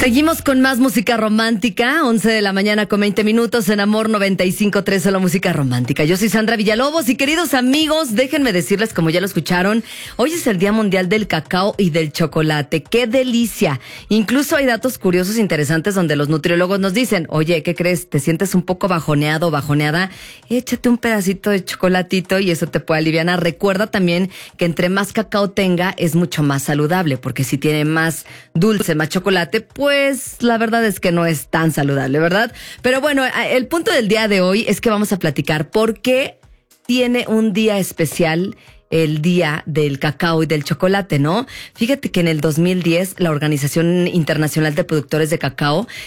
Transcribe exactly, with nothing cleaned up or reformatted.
Seguimos con más música romántica, once de la mañana con veinte minutos en Amor noventa y cinco punto tres, solo música romántica. Yo soy Sandra Villalobos y queridos amigos, déjenme decirles, como ya lo escucharon, hoy es el Día Mundial del Cacao y del Chocolate. ¡Qué delicia! Incluso hay datos curiosos interesantes donde los nutriólogos nos dicen, oye, ¿qué crees? ¿Te sientes un poco bajoneado o bajoneada? Échate un pedacito de chocolatito y eso te puede aliviar. Recuerda también que entre más cacao tenga es mucho más saludable, porque si tiene más dulce, más chocolate, pues la verdad es que no es tan saludable, ¿verdad? Pero bueno, el punto del día de hoy es que vamos a platicar por qué tiene un día especial el Día del Cacao y del Chocolate, ¿no? Fíjate que en el dos mil diez la Organización Internacional de Productores de Cacao